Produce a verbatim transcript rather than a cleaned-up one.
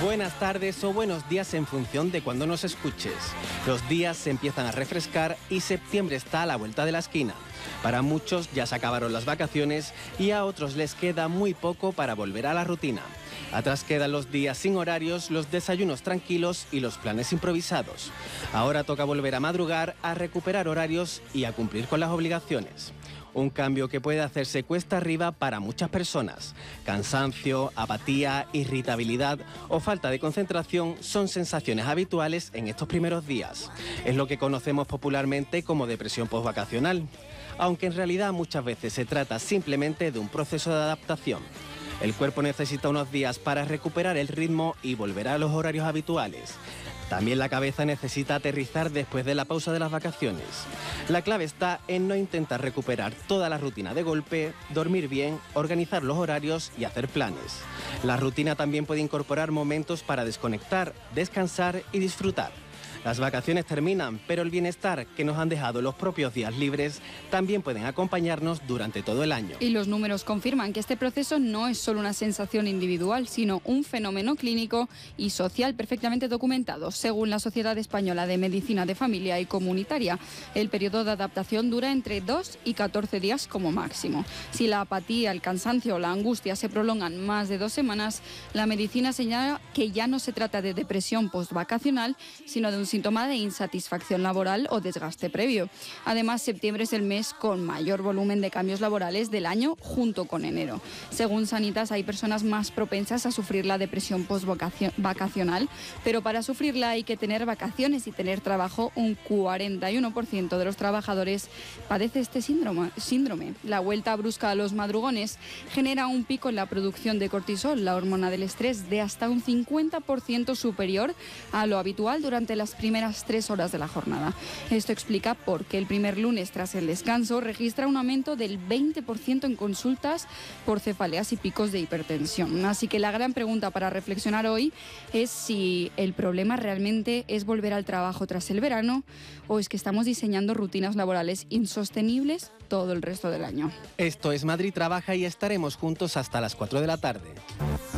Buenas tardes o buenos días en función de cuando nos escuches. Los días se empiezan a refrescar y septiembre está a la vuelta de la esquina. Para muchos ya se acabaron las vacaciones y a otros les queda muy poco para volver a la rutina. Atrás quedan los días sin horarios, los desayunos tranquilos y los planes improvisados. Ahora toca volver a madrugar, a recuperar horarios y a cumplir con las obligaciones. Un cambio que puede hacerse cuesta arriba para muchas personas. Cansancio, apatía, irritabilidad o falta de concentración son sensaciones habituales en estos primeros días. Es lo que conocemos popularmente como depresión postvacacional, aunque en realidad muchas veces se trata simplemente de un proceso de adaptación. El cuerpo necesita unos días para recuperar el ritmo y volver a los horarios habituales. También la cabeza necesita aterrizar después de la pausa de las vacaciones. La clave está en no intentar recuperar toda la rutina de golpe, dormir bien, organizar los horarios y hacer planes. La rutina también puede incorporar momentos para desconectar, descansar y disfrutar. Las vacaciones terminan, pero el bienestar que nos han dejado los propios días libres también pueden acompañarnos durante todo el año. Y los números confirman que este proceso no es solo una sensación individual, sino un fenómeno clínico y social perfectamente documentado. Según la Sociedad Española de Medicina de Familia y Comunitaria, el periodo de adaptación dura entre dos y catorce días como máximo. Si la apatía, el cansancio o la angustia se prolongan más de dos semanas, la medicina señala que ya no se trata de depresión postvacacional, sino de un síntoma de insatisfacción laboral o desgaste previo. Además, septiembre es el mes con mayor volumen de cambios laborales del año junto con enero. Según Sanitas, hay personas más propensas a sufrir la depresión postvacacional, pero para sufrirla hay que tener vacaciones y tener trabajo. Un cuarenta y uno por ciento de los trabajadores padece este síndrome. síndrome. La vuelta brusca a los madrugones genera un pico en la producción de cortisol, la hormona del estrés, de hasta un cincuenta por ciento superior a lo habitual durante las primeras tres horas de la jornada. Esto explica por qué el primer lunes tras el descanso registra un aumento del veinte por ciento en consultas por cefaleas y picos de hipertensión. Así que la gran pregunta para reflexionar hoy es si el problema realmente es volver al trabajo tras el verano o es que estamos diseñando rutinas laborales insostenibles todo el resto del año. Esto es Madrid Trabaja y estaremos juntos hasta las cuatro de la tarde.